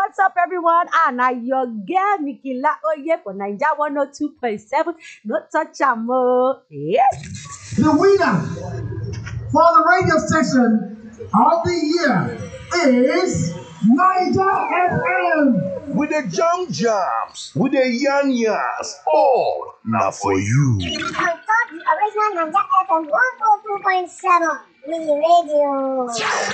what's up, everyone? Now your girl Nikila Oye for Ninja 102.7. No touch Yes. The winner for the radio station of the year is Niger FM. With the jams, with the yans, all now for you. On top the original Niger FM 102.7 Mini Radio.